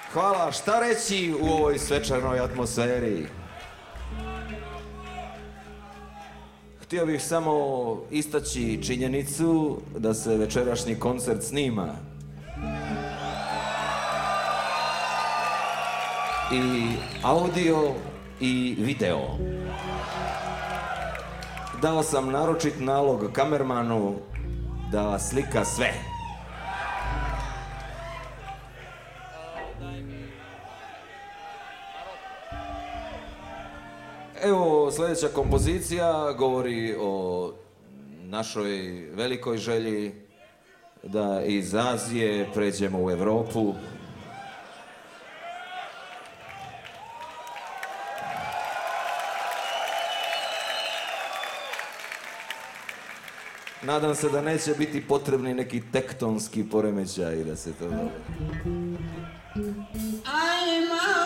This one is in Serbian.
Hvala, šta reći u ovoj svečanoj atmosferi? Htio bih samo istaći činjenicu da se večerašnji koncert snima. I audio i video. Dao sam naročit nalog kamermanu da slika sve. Evo, sljedeća kompozicija govori o našoj velikoj želji da iz Azije pređemo u Europu. Nadam se da neće biti potrebni neki tektonski poremećaj da se to...